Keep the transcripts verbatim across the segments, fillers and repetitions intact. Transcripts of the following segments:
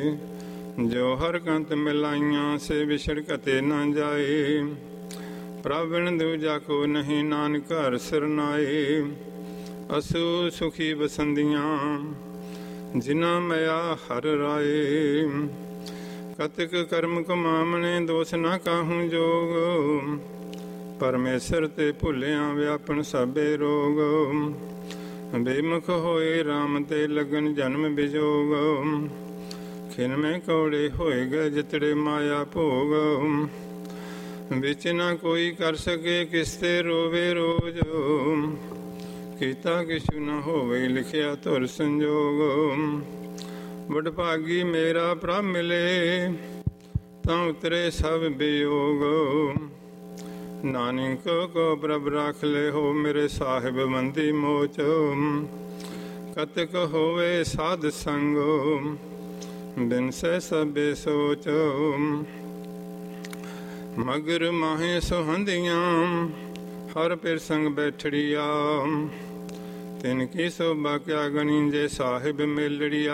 ਜੋ ਹਰ ਕੰਤ ਮਿਲਾਈਆਂ ਸੇ ਵਿਛੜ ਕਤੇ ਨਾ ਜਾਏ। ਪ੍ਰਭ ਬਿਨ ਦੂਜਾ ਕੋ ਨਹੀਂ ਨਾਨਕ ਹਰਿ ਸਰਨਾਏ। ਅਸੂ ਸੁਖੀ ਬਸੰਦੀਆਂ ਜਿਨਾ ਮਿਆ ਹਰ ਰਾਏ। ਕਤਿਕ ਕਰਮ ਕਮਾਵਣੇ ਦੋਸ ਨਾ ਕਾਹੂ ਜੋਗ। ਪਰਮੇਸ਼ਰ ਤੇ ਭੁੱਲਿਆ ਵਿਆਪਨ ਸਭੇ ਰੋਗ। ਬੇਮੁਖ ਹੋਏ ਰਾਮ ਤੇ ਲਗਨ ਜਨਮ ਵਿਜੋਗ। ਖਿਨ ਮੈਂ ਕੌੜੇ ਹੋਏ ਗਏ ਜਿਤੜੇ ਮਾਇਆ ਭੋਗ। ਵਿੱਚ ਨਾ ਕੋਈ ਕਰ ਸਕੇ ਕਿਸ ਤੇ ਰੋਵੇ ਰੋਜ। ਕੀਤਾ ਕਿਛੁ ਨਾ ਹੋਵੇ ਲਿਖਿਆ ਧੁਰ ਸੰਜੋਗ। ਵਡਭਾਗੀ ਮੇਰਾ ਪ੍ਰਭ ਮਿਲੇ ਤਾਂ ਉਤਰੇ ਸਭ ਵਿਯੋਗ। ਨਾਨਕ ਕੋ ਪ੍ਰਭ ਰਾਖ ਲੈ ਹੋ ਮੇਰੇ ਸਾਹਿਬ ਬੰਦੀ ਮੋਚ। ਕਤਕ ਹੋਵੇ ਸਾਧ ਸੰਗ ਬਿਨ ਸਹਿ ਸਭੇ ਸੋਚ। ਮਗਰ ਮਾਹੇ ਸੁਹੰਦੀਆਂ ਹਰ ਪਿਰ ਸੰਗ ਬੈਠੜੀਆ। ਤਿਨ ਕੀ ਸੋਭਾ ਕਿਆ ਗਣੀ ਜੇ ਸਾਹਿਬ ਮੇਲੜੀਆ।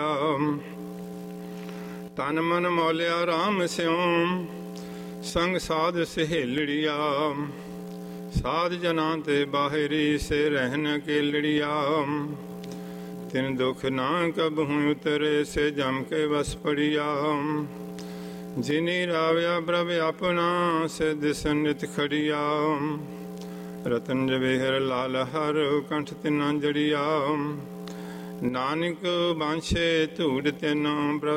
ਤਨ ਮਨ ਮੌਲਿਆ ਰਾਮ ਸਿਉ ਸੰਗ ਸਾਧ ਸਹੇਲੜੀਆ। ਸਾਧ ਜਨਾਂ ਤੇ ਬਾਹਿਰੀ ਸੇ ਰਹਿਨ ਕੇਲੜੀਆ। ਤਿਨ ਦੁਖ ਨਾ ਕਬਹੂ ਉਤਰੇ ਸੇ ਜਮ ਕੇ ਵਸ ਪੜੀਆ। ਜਿਨੀ ਰਾਵਿਆ ਪ੍ਰਭ ਆਪਣਾ ਸੇ ਦਿਸ ਨਿਤ ਖੜੀਆ। ਰਤਨ ਜਵੇਹਰ ਲਾਲ ਹਰ ਕੰਠ ਤਿਨਾ ਜੜੀਆ। ਨਾਨਕ ਬਾਂਛੇ ਧੂੜ ਤਿਨ